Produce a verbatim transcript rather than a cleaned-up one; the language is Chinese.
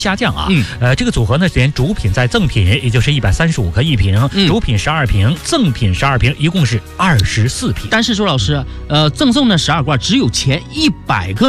下降啊。 嗯， 呃，这个组合呢，连主品再赠品，也就是一百三十五克一瓶， 嗯、 主品十二瓶，赠品十二瓶，一共是二十四瓶。 但是周老师，呃，赠送呢十二罐，只有前一百个